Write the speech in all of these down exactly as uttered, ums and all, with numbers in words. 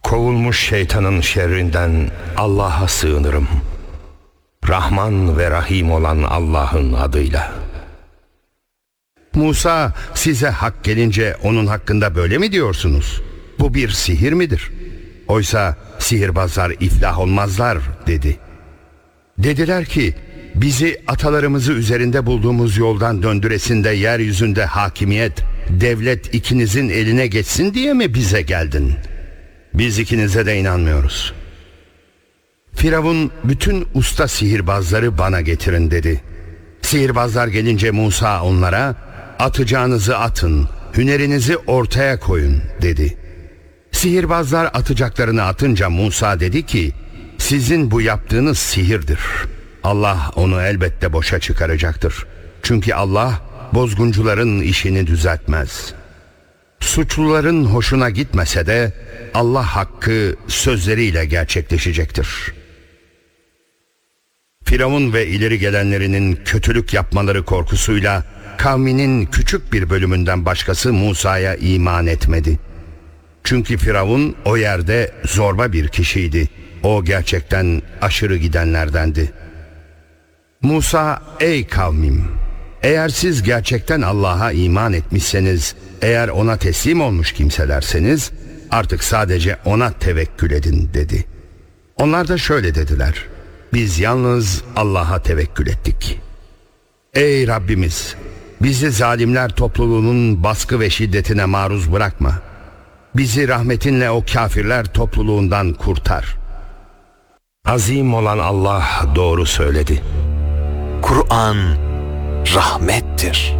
Kovulmuş şeytanın şerrinden Allah'a sığınırım. Rahman ve Rahim olan Allah'ın adıyla. Musa, size hak gelince onun hakkında böyle mi diyorsunuz? Bu bir sihir midir? Oysa sihirbazlar iflah olmazlar dedi. Dediler ki, bizi atalarımızı üzerinde bulduğumuz yoldan döndüresinde yeryüzünde hakimiyet, devlet ikinizin eline geçsin diye mi bize geldin? Biz ikinize de inanmıyoruz. Firavun, bütün usta sihirbazları bana getirin dedi. Sihirbazlar gelince Musa onlara, atacağınızı atın, hünerinizi ortaya koyun dedi. Sihirbazlar atacaklarını atınca Musa dedi ki, sizin bu yaptığınız sihirdir. Allah onu elbette boşa çıkaracaktır. Çünkü Allah bozguncuların işini düzeltmez. Suçluların hoşuna gitmese de Allah hakkı sözleriyle gerçekleşecektir. Firavun ve ileri gelenlerinin kötülük yapmaları korkusuyla kavminin küçük bir bölümünden başkası Musa'ya iman etmedi. Çünkü Firavun o yerde zorba bir kişiydi. O gerçekten aşırı gidenlerdendi. Musa, ey kavmim, eğer siz gerçekten Allah'a iman etmişseniz, eğer ona teslim olmuş kimselerseniz, artık sadece ona tevekkül edin dedi. Onlar da şöyle dediler: biz yalnız Allah'a tevekkül ettik. Ey Rabbimiz, bizi zalimler topluluğunun baskı ve şiddetine maruz bırakma. Bizi rahmetinle o kafirler topluluğundan kurtar. Azim olan Allah doğru söyledi. Kur'an rahmettir.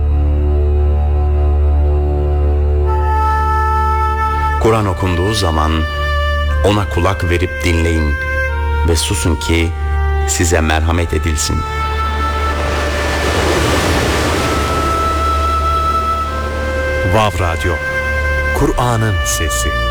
Kur'an okunduğu zaman ona kulak verip dinleyin ve susun ki size merhamet edilsin. Vav Radyo, Kur'an'ın sesi.